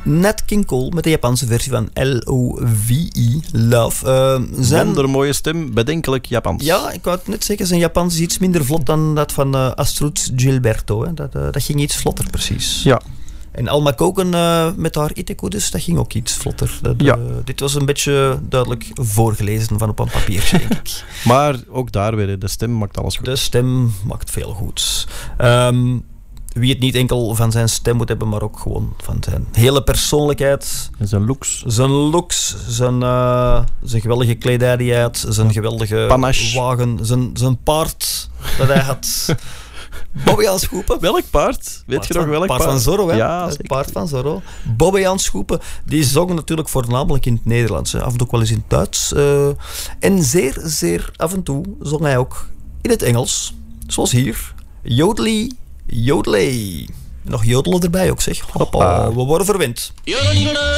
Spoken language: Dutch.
Nat King Cole met de Japanse versie van L-O-V-E, Love. Zonder mooie stem, bedenkelijk Japans. Ja, ik wou het net zeggen, zijn Japans is iets minder vlot dan dat van Astrud Gilberto. Hè. Dat ging iets vlotter, precies. Ja. En Alma Koken met haar Iteko, dus dat ging ook iets vlotter. Dit was een beetje duidelijk voorgelezen van op een papiertje, denk ik. Maar ook daar weer, de stem maakt alles goed. De stem maakt veel goeds. Wie het niet enkel van zijn stem moet hebben, maar ook gewoon van zijn hele persoonlijkheid. En zijn looks. Zijn looks, zijn geweldige kledij die hij had, zijn geweldige panache. Wagen, zijn paard dat hij had. Bobby Aanschoepen. Welk paard? Weet je nog welk paard? Paard van Zorro, hè? Ja, het paard van Zorro. Bobby Aanschoepen, die zong natuurlijk voornamelijk in het Nederlands, hè. Af en toe ook wel eens in het Duits. En zeer, zeer af en toe zong hij ook in het Engels. Zoals hier. Jodely, Jodelay. Nog jodelen erbij ook, zeg. Hoppa, we worden verwend.